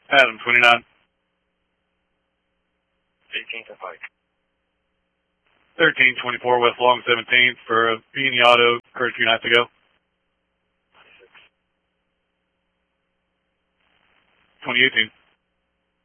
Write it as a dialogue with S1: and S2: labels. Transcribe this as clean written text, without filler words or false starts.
S1: Adam 29.
S2: 18th and Pike.
S1: 1324 West Long 17th for Beanie Auto, occurred a few nights ago. 2018.